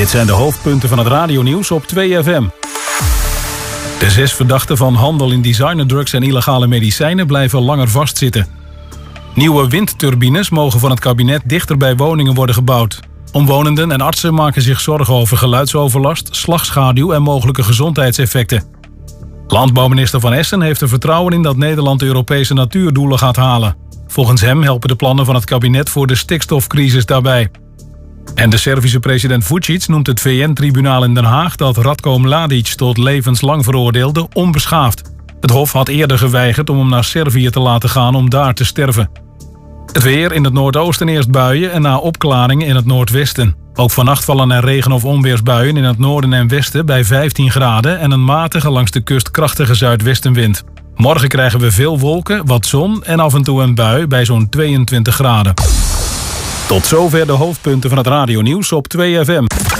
Dit zijn de hoofdpunten van het radionieuws op 2FM. De 6 verdachten van handel in designerdrugs en illegale medicijnen blijven langer vastzitten. Nieuwe windturbines mogen van het kabinet dichter bij woningen worden gebouwd. Omwonenden en artsen maken zich zorgen over geluidsoverlast, slagschaduw en mogelijke gezondheidseffecten. Landbouwminister Van Essen heeft er vertrouwen in dat Nederland de Europese natuurdoelen gaat halen. Volgens hem helpen de plannen van het kabinet voor de stikstofcrisis daarbij. En de Servische president Vučić noemt het VN-tribunaal in Den Haag dat Ratko Mladić tot levenslang veroordeelde onbeschaafd. Het Hof had eerder geweigerd om hem naar Servië te laten gaan om daar te sterven. Het weer: in het noordoosten eerst buien en na opklaringen in het noordwesten. Ook vannacht vallen er regen- of onweersbuien in het noorden en westen bij 15 graden... en een matige langs de kust krachtige zuidwestenwind. Morgen krijgen we veel wolken, wat zon en af en toe een bui bij zo'n 22 graden. Tot zover de hoofdpunten van het radionieuws op 2FM.